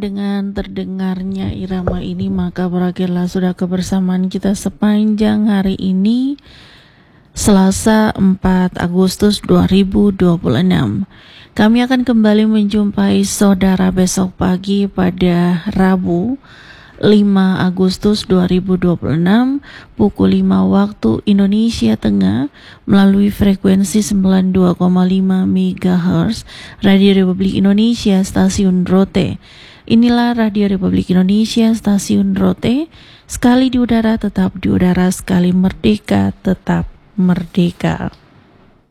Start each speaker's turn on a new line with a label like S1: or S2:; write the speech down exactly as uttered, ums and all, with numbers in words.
S1: dengan terdengarnya irama ini, maka berakhirlah sudah kebersamaan kita sepanjang hari ini, Selasa empat Agustus dua ribu dua puluh enam. Kami akan kembali menjumpai saudara besok pagi pada Rabu lima Agustus dua ribu dua puluh enam pukul lima waktu Indonesia Tengah melalui frekuensi sembilan puluh dua koma lima megahertz Radio Republik Indonesia Stasiun Rote. Inilah Radio Republik Indonesia Stasiun Rote, sekali di udara tetap di udara, sekali merdeka tetap merdeka.